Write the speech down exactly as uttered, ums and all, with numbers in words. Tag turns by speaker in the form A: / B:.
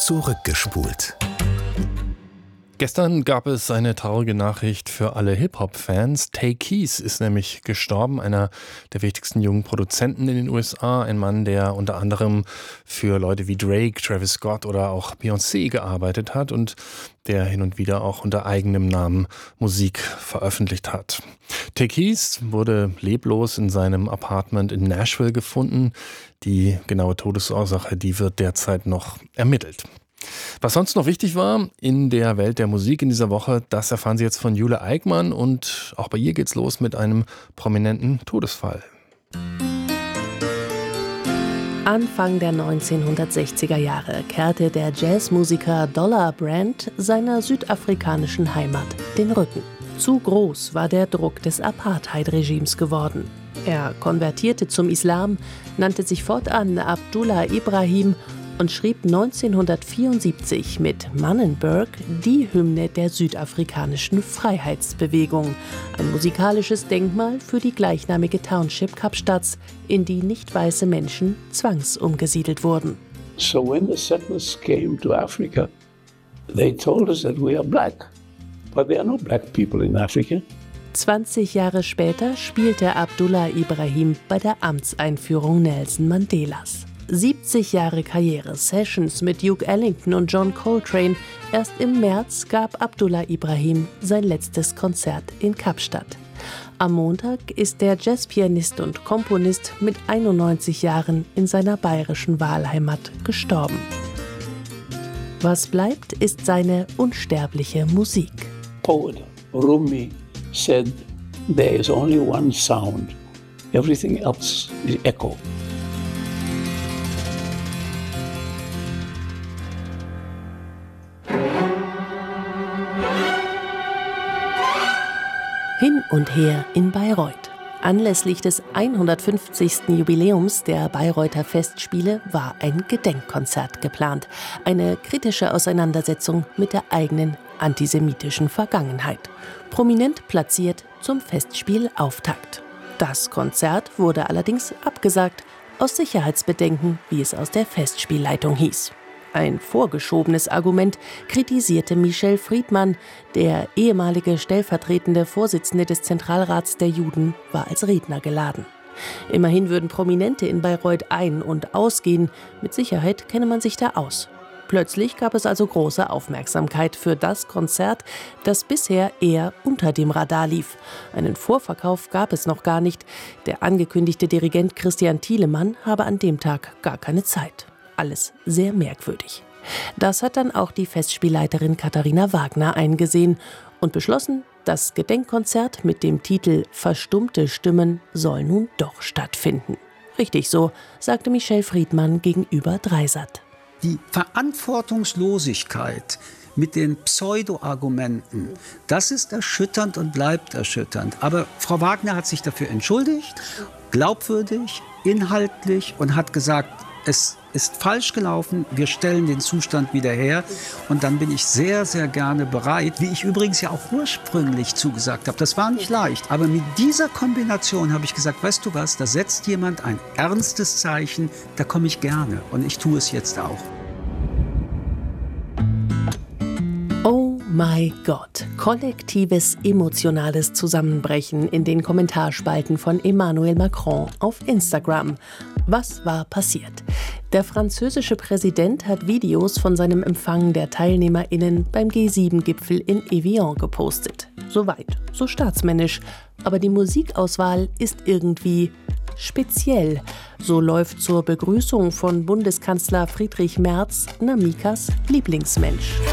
A: Zurückgespult.
B: Gestern gab es eine traurige Nachricht für alle Hip-Hop-Fans. Tay Keith ist nämlich gestorben, einer der wichtigsten jungen Produzenten in den U S A. Ein Mann, der unter anderem für Leute wie Drake, Travis Scott oder auch Beyoncé gearbeitet hat und der hin und wieder auch unter eigenem Namen Musik veröffentlicht hat. Tay Keith wurde leblos in seinem Apartment in Nashville gefunden. Die genaue Todesursache, die wird derzeit noch ermittelt. Was sonst noch wichtig war in der Welt der Musik in dieser Woche, das erfahren Sie jetzt von Jule Eickmann, und auch bei ihr geht's los mit einem prominenten Todesfall.
C: Anfang der neunzehnhundertsechziger Jahre kehrte der Jazzmusiker Dollar Brand seiner südafrikanischen Heimat den Rücken. Zu groß war der Druck des Apartheid-Regimes geworden. Er konvertierte zum Islam, nannte sich fortan Abdullah Ibrahim und schrieb neunzehnhundertvierundsiebzig mit Mannenberg die Hymne der südafrikanischen Freiheitsbewegung, ein musikalisches Denkmal für die gleichnamige Township Kapstadts, in die nicht weiße Menschen zwangsumgesiedelt wurden.
D: So when the settlers came to Africa, they told us that we are black, but there are no black people in Africa.
C: zwanzig Jahre später spielte Abdullah Ibrahim bei der Amtseinführung Nelson Mandelas. siebzig Jahre Karriere, Sessions mit Duke Ellington und John Coltrane. Erst im März gab Abdullah Ibrahim sein letztes Konzert in Kapstadt. Am Montag ist der Jazzpianist und Komponist mit einundneunzig Jahren in seiner bayerischen Wahlheimat gestorben. Was bleibt, ist seine unsterbliche Musik.
D: Poet Rumi said, there is only one sound. Everything else is echo.
C: Hin und her in Bayreuth. Anlässlich des hundertfünfzigsten Jubiläums der Bayreuther Festspiele war ein Gedenkkonzert geplant. Eine kritische Auseinandersetzung mit der eigenen antisemitischen Vergangenheit. Prominent platziert zum Festspielauftakt. Das Konzert wurde allerdings abgesagt, aus Sicherheitsbedenken, wie es aus der Festspielleitung hieß. Ein vorgeschobenes Argument kritisierte Michel Friedmann. Der ehemalige stellvertretende Vorsitzende des Zentralrats der Juden war als Redner geladen. Immerhin würden Prominente in Bayreuth ein- und ausgehen. Mit Sicherheit kenne man sich da aus. Plötzlich gab es also große Aufmerksamkeit für das Konzert, das bisher eher unter dem Radar lief. Einen Vorverkauf gab es noch gar nicht. Der angekündigte Dirigent Christian Thielemann habe an dem Tag gar keine Zeit. Alles sehr merkwürdig. Das hat dann auch die Festspielleiterin Katharina Wagner eingesehen und beschlossen, das Gedenkkonzert mit dem Titel »Verstummte Stimmen« soll nun doch stattfinden. Richtig so, sagte Michel Friedmann gegenüber Dreisat.
E: Die Verantwortungslosigkeit mit den Pseudo-Argumenten, das ist erschütternd und bleibt erschütternd. Aber Frau Wagner hat sich dafür entschuldigt, glaubwürdig, inhaltlich, und hat gesagt, es ist falsch gelaufen, wir stellen den Zustand wieder her. Und dann bin ich sehr, sehr gerne bereit, wie ich übrigens ja auch ursprünglich zugesagt habe. Das war nicht leicht, aber mit dieser Kombination habe ich gesagt, weißt du was, da setzt jemand ein ernstes Zeichen, da komme ich gerne, und ich tue es jetzt auch.
C: Oh mein Gott, kollektives emotionales Zusammenbrechen in den Kommentarspalten von Emmanuel Macron auf Instagram. Was war passiert? Der französische Präsident hat Videos von seinem Empfang der TeilnehmerInnen beim G sieben Gipfel in Evian gepostet. Soweit, so staatsmännisch. Aber die Musikauswahl ist irgendwie speziell. So läuft zur Begrüßung von Bundeskanzler Friedrich Merz Namikas Lieblingsmensch.